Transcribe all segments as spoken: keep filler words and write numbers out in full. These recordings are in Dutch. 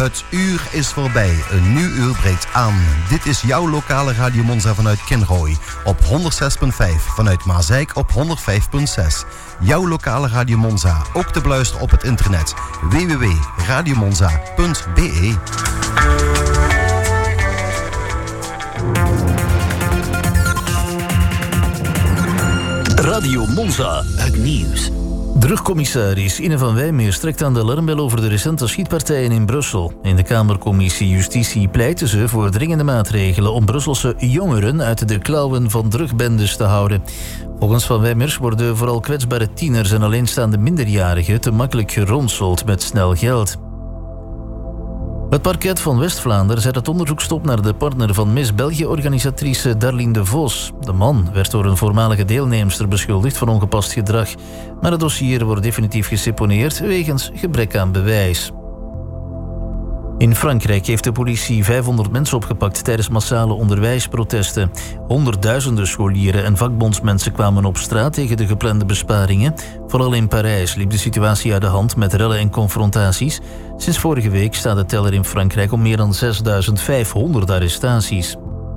Het uur is voorbij. Een nieuw uur breekt aan. Dit is jouw lokale Radio Monza vanuit Kinrooi. Op honderd zes komma vijf. Vanuit Maasijk op honderd vijf komma zes. Jouw lokale Radio Monza. Ook te beluisteren op het internet. w w w punt radiomonza punt b e. Radio Monza, het nieuws. Drugscommissaris Ine van Wijmeer strekt aan de alarmbel over de recente schietpartijen in Brussel. In de Kamercommissie Justitie pleiten ze voor dringende maatregelen om Brusselse jongeren uit de klauwen van drugbendes te houden. Volgens Van Wijmers worden vooral kwetsbare tieners en alleenstaande minderjarigen te makkelijk geronseld met snel geld. Het parket van West-Vlaanderen zet het onderzoek stop naar de partner van Miss België-organisatrice Darlene de Vos. De man werd door een voormalige deelnemster beschuldigd van ongepast gedrag. Maar het dossier wordt definitief geseponeerd wegens gebrek aan bewijs. In Frankrijk heeft de politie vijfhonderd mensen opgepakt tijdens massale onderwijsprotesten. Honderdduizenden scholieren en vakbondsmensen kwamen op straat tegen de geplande besparingen. Vooral in Parijs liep de situatie uit de hand met rellen en confrontaties. Sinds vorige week staat de teller in Frankrijk om meer dan zesduizend vijfhonderd arrestaties.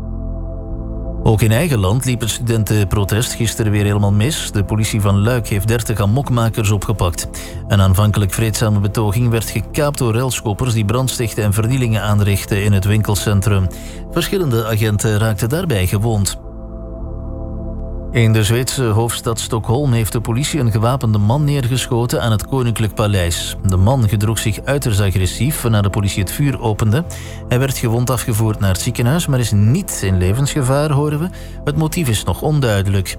Ook in eigen land liep het studentenprotest gisteren weer helemaal mis. De politie van Luik heeft dertig amokmakers opgepakt. Een aanvankelijk vreedzame betoging werd gekaapt door relschoppers die brand stichtten en vernielingen aanrichtten in het winkelcentrum. Verschillende agenten raakten daarbij gewond. In de Zweedse hoofdstad Stockholm heeft de politie een gewapende man neergeschoten aan het Koninklijk Paleis. De man gedroeg zich uiterst agressief waarna de politie het vuur opende. Hij werd gewond afgevoerd naar het ziekenhuis, maar is niet in levensgevaar, horen we. Het motief is nog onduidelijk.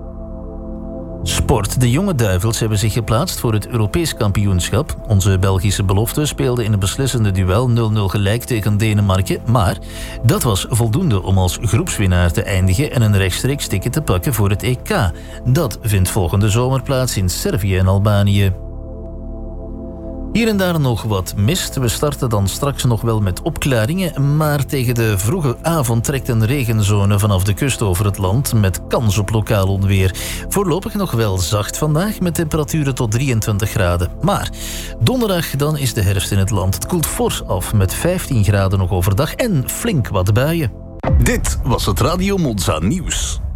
Sport. De jonge duivels hebben zich geplaatst voor het Europees kampioenschap. Onze Belgische belofte speelde in een beslissende duel nul nul gelijk tegen Denemarken. Maar dat was voldoende om als groepswinnaar te eindigen en een rechtstreeks ticket te pakken voor het E K. Dat vindt volgende zomer plaats in Servië en Albanië. Hier en daar nog wat mist. We starten dan straks nog wel met opklaringen, maar tegen de vroege avond trekt een regenzone vanaf de kust over het land met kans op lokaal onweer. Voorlopig nog wel zacht vandaag met temperaturen tot drieëntwintig graden. Maar donderdag dan is de herfst in het land. Het koelt fors af met vijftien graden nog overdag en flink wat buien. Dit was het Radio Monza nieuws.